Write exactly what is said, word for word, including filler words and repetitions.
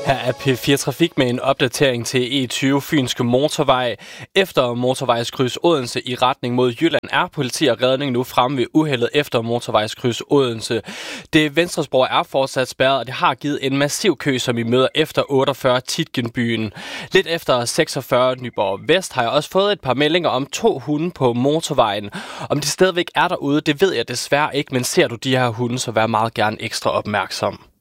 Her er P fire Trafik med en opdatering til E tyve Fynske Motorvej. Efter motorvejskryds Odense i retning mod Jylland er politi og redning nu fremme ved uheldet efter motorvejskryds Odense. Det venstre spor er fortsat spærret, og det har givet en massiv kø, som I møder efter otteogfyrre Tietgenbyen. Lidt efter seksogfyrre Nyborg Vest har jeg også fået et par meldinger om to hunde på motorvejen. Om de stadigvæk er derude, det ved jeg desværre ikke, men ser du de her hunde, så vær meget gerne ekstra opmærksom.